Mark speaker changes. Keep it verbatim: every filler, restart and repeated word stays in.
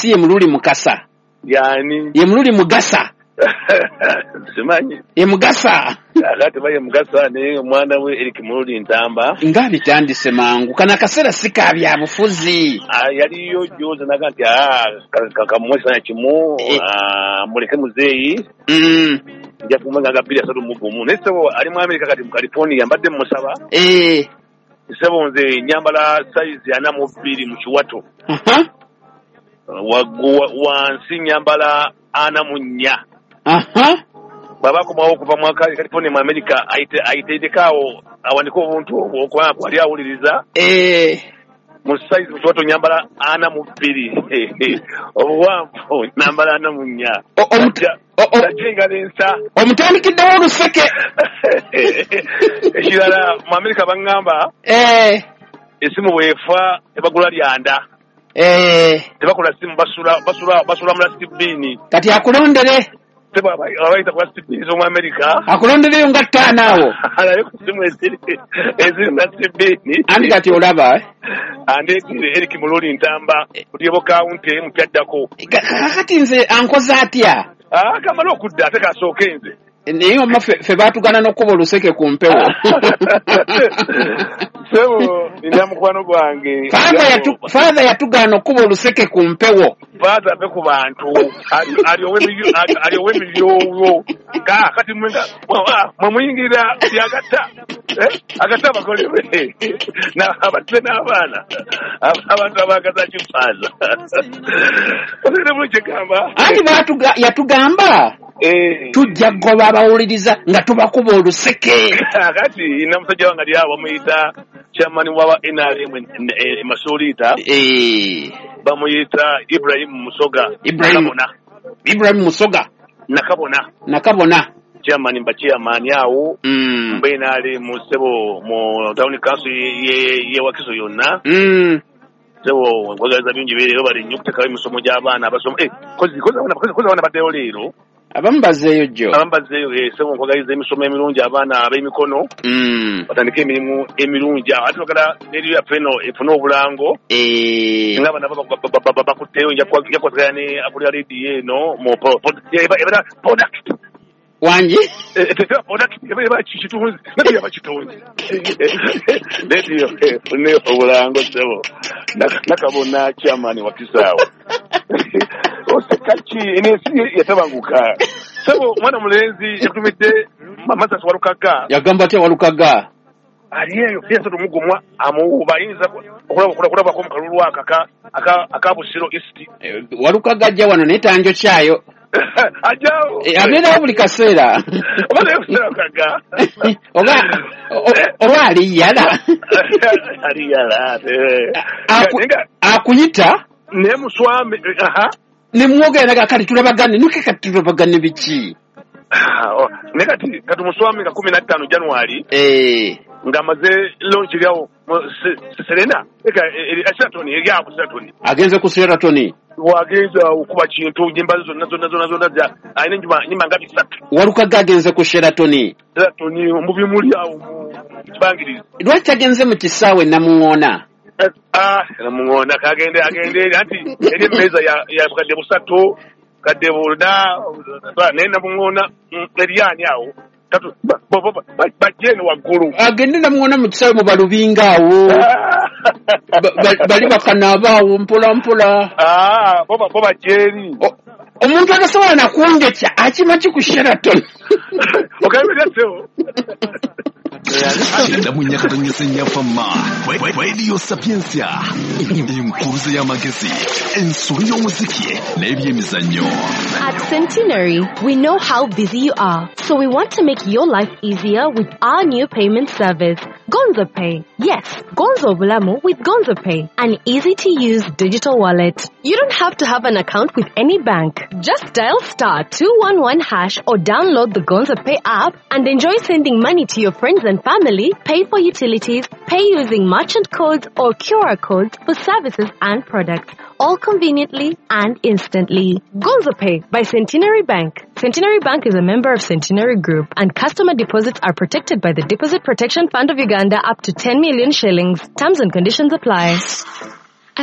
Speaker 1: si ye Mululi Mukasa.
Speaker 2: Yani.
Speaker 1: Ye Mululi Mugasa.
Speaker 2: Simanyi.
Speaker 1: Ye Mugasa.
Speaker 2: Agati baye Mugasa ne mwana we Eric Mululi Ntamba.
Speaker 1: Ngabi tandise mangu. Kana kasera sika bya bufuzi.
Speaker 2: Ah yali yo joze nakati ah kakamwesa na chimu ah muleke muzeyi.
Speaker 1: Mm.
Speaker 2: Nja kumanga gapira sadu mugumu. Neso ali mu America kati mu California mbadde musaba.
Speaker 1: Eh.
Speaker 2: Sebo nze nyambala size ana mu bbiri mu kiwato.
Speaker 1: Aha.
Speaker 2: Wagwa wansi nyambala ana munya.
Speaker 1: Aha.
Speaker 2: Baba ko mawo kuva mu California mu America aite aite kawo awandiko obuntu okwa kwali awuliriza.
Speaker 1: Eh.
Speaker 2: Mu size mu kiwato nyambala ana mu bbiri. Obuwanvu nyambala ana munya.
Speaker 1: Omutya.
Speaker 2: Tajinga lensa.
Speaker 1: Omutandikiddewo oluseke.
Speaker 2: Ekirala mu America bangamba.
Speaker 1: Eh.
Speaker 2: Esimu bwefa ebagula lyanda.
Speaker 1: Eh.
Speaker 2: Tebakola simu basula basula basula mlasitibini.
Speaker 1: Kati akulondere.
Speaker 2: Teba abaita kwa stibini zo mu America.
Speaker 1: Akulondere yo ngattanawo.
Speaker 2: Alayo simu ezili ezili mlasitibini.
Speaker 1: Andi kati olaba eh.
Speaker 2: Ande Eric Mululi Ntamba kutiebo kaunti mupyaddako.
Speaker 1: Kati nze ankoza atya.
Speaker 2: Ah kamala okudda ate kasookenze.
Speaker 1: Niyo mafe fe batugana n'okkuba oluseke ku mpewo.
Speaker 2: Sebo ina mukwano gwange.
Speaker 1: Father yatu father yatugana n'okkuba oluseke ku mpewo.
Speaker 2: Father be ku bantu ali owe milyo ali owe milyo ka kati mwenga mwa muyingira yagata eh agata bakole na abatwe n'abana abantu abagaza kifaza. Ose buluje gamba.
Speaker 1: Ani batuga yatugamba.
Speaker 2: Eh
Speaker 1: tujja goba abawuliriza nga tubakuba oluseke.
Speaker 2: Kati ina musajja wange ali awo muyita chairman wa N R M e Masolita.
Speaker 1: Eh
Speaker 2: bamuyita Ibrahim Musoga.
Speaker 1: Ibrahim Ibrahim Musoga
Speaker 2: nakabona
Speaker 1: nakabona
Speaker 2: chairman mba chairman yawo.
Speaker 1: Mm.
Speaker 2: Mbaina ali mu sebo mu town council ye ye wakiso yonna.
Speaker 1: Mm.
Speaker 2: Sebo ngogaza bingi bere bali nyukuteka emisomo gy'abaana abasoma eh kozi kozi abana kozi abana baddeyo leero.
Speaker 1: Abambazeeyo jjo.
Speaker 2: Abambazeeyo eh sebo ngogaza emisomo emirungi abaana ab'emikono.
Speaker 1: Mm.
Speaker 2: Batandika emirimu emirungi ate bagala n'eriyo feno efuna obulango.
Speaker 1: Eh.
Speaker 2: Ngaba nabo bakutteyo nja kwagala ne akulira radio eno mu product.
Speaker 1: Wanji?
Speaker 2: Teta product eba chichitunzi nabi aba chitunzi. Radio ne obulango sebo. Nakabona chairman wa Kisaawo. Osekachi enesi yatabanguka. Sebo mwana mulenzi yatumidde Mamaza Walukaga.
Speaker 1: Yagamba ate Walukaga.
Speaker 2: Aliyeyo pesa tumugumwa amuuba yinza okulaba kulaba ko mukalulu akaka akabusiro east.
Speaker 1: Walukaga ajja wano netanjo kyayo.
Speaker 2: Ajao.
Speaker 1: Abera buli kaseera.
Speaker 2: Oba yefuna kaga.
Speaker 1: Oba oba ali yala.
Speaker 2: Ali yala.
Speaker 1: Akuyita
Speaker 2: ne muswame aha.
Speaker 1: Ne mwogera nakati tulabagane nuke kati tulabagane biki.
Speaker 2: Negati katumuswami ka kumi na ttaano January.
Speaker 1: Eh.
Speaker 2: Ngamaze launch lyawo Serena. Eka Sheraton eryawo Sheraton.
Speaker 1: Agenze ku Sheraton.
Speaker 2: Wagenza okuba kintu jimba zonna zonna zonna zonna za ayine njuma nyima ngati satu.
Speaker 1: Walukaga agenze ku Sheraton.
Speaker 2: Sheraton mubi muli awo mu kibangirizi.
Speaker 1: Lwaki agenze mu kisaawe namuŋona.
Speaker 2: Ah namuŋona kagende agende anti eri meza ya ya kadde busatu kadde bulda nenda muŋona eriyani awo. Tatu bajene wagulu.
Speaker 1: Agende namuŋona mu kisaawe mu balubingaawo. Bali bakanabaawo mpola mpola.
Speaker 2: Ah boba boba jeri.
Speaker 1: Omuntu agasobola nakunjokya akima ki ku Sheraton.
Speaker 2: Okayibira teo.
Speaker 3: Agenda munyakatanyisa nyafama Radio Sapiensia impuruza y'amagezi ensuri y'omuziki n'ebyemizannyo.
Speaker 4: At Centenary, we know how busy you are, so we want to make your life easier with our new payment service, Gonzo Pay. Yes, Gonzo Bulamu with Gonzo Pay, an easy-to-use digital wallet. You don't have to have an account with any bank. Just dial star two one one hash or download the Gonzo Pay app and enjoy sending money to your friends and family, pay for utilities, pay using merchant codes or Q R codes for services and products, all conveniently and instantly. Gonzo Pay by Centenary Bank. Centenary Bank is a member of Centenary Group, and customer deposits are protected by the Deposit Protection Fund of Uganda up to ten million shillings. Terms and conditions apply.